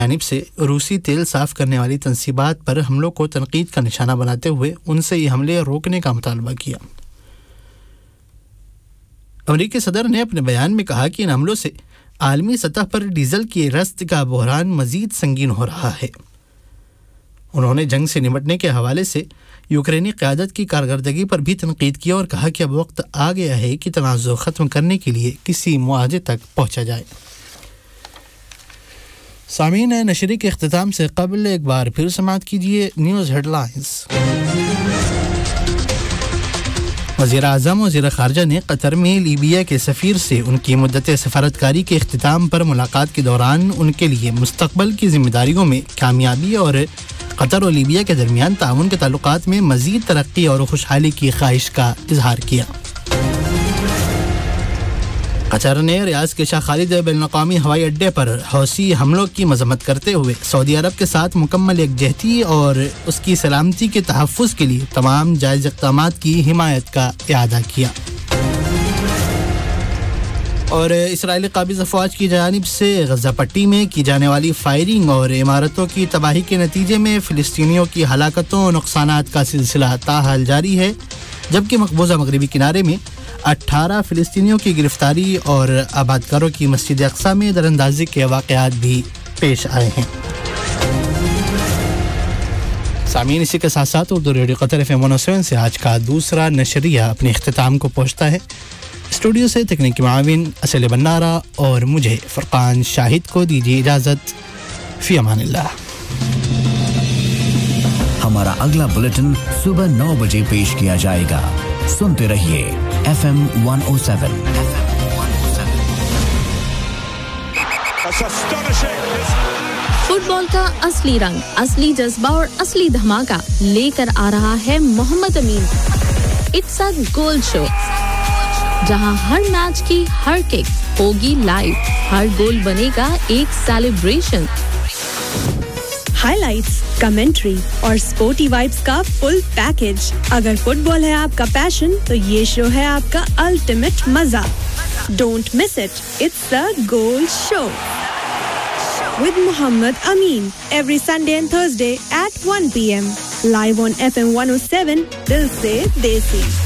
جانب سے روسی تیل صاف کرنے والی تنصیبات پر حملوں کو تنقید کا نشانہ بناتے ہوئے ان سے یہ حملے روکنے کا مطالبہ کیا۔ امریکی صدر نے اپنے بیان میں کہا کہ ان حملوں سے عالمی سطح پر ڈیزل کی رست کا بحران مزید سنگین ہو رہا ہے۔ انہوں نے جنگ سے نمٹنے کے حوالے سے یوکرینی قیادت کی کارکردگی پر بھی تنقید کیا اور کہا کہ اب وقت آ گیا ہے کہ تنازع ختم کرنے کے لیے کسی معاہدے تک پہنچا جائے۔ سامعین، نشری کے اختتام سے قبل ایک بار پھر سماعت کیجیے نیوز ہیڈ لائنز۔ وزیر اعظم و وزیر خارجہ نے قطر میں لیبیا کے سفیر سے ان کی مدت سفارتکاری کے اختتام پر ملاقات کے دوران ان کے لیے مستقبل کی ذمہ داریوں میں کامیابی اور قطر اور لیبیا کے درمیان تعاون کے تعلقات میں مزید ترقی اور خوشحالی کی خواہش کا اظہار کیا۔ قطر نے ریاض کے شاہ خالد بین الاقوامی ہوائی اڈے پر حوثی حملوں کی مذمت کرتے ہوئے سعودی عرب کے ساتھ مکمل یکجہتی اور اس کی سلامتی کے تحفظ کے لیے تمام جائز اقدامات کی حمایت کا اعادہ کیا۔ اور اسرائیلی قابض افواج کی جانب سے غزہ پٹی میں کی جانے والی فائرنگ اور عمارتوں کی تباہی کے نتیجے میں فلسطینیوں کی ہلاکتوں اور نقصانات کا سلسلہ تاحال جاری ہے، جبکہ مقبوضہ مغربی کنارے میں 18 فلسطینیوں کی گرفتاری اور آبادکاروں کی مسجد اقصی میں دراندازی کے واقعات بھی پیش آئے ہیں۔ سامعین، اسی کے ساتھ ساتھ اردو ریڈیو قطر FM 107 سے آج کا دوسرا نشریہ اپنے اختتام کو پہنچتا ہے۔ اسٹوڈیو سے تکنیکی معاون اسل بنارا اور مجھے فرقان شاہد کو دیجیے اجازت۔ فی امان اللہ۔ ہمارا اگلا بلیٹن صبح 9 بجے پیش کیا جائے گا۔ سنتے رہیے FM 107۔ فٹ بال کا اصلی رنگ، اصلی جذبہ اور اصلی دھماکہ لے کر آ رہا ہے محمد امین۔ اٹس اے گول شو، جہاں ہر میچ کی ہر کک ہوگی لائیو، ہر گول بنے گا ایک سیلیبریشن۔ ہائی لائٹس، کمنٹری اور سپورٹی وائبس کا فل پیکج۔ اگر فٹ بال ہے آپ کا پیشن تو یہ شو ہے آپ کا الٹیمیٹ مزہ۔ Don't miss it, it's a goal show with Muhammad Amin every Sunday and Thursday at 1 p.m. live on FM 107 Dil Se Desi.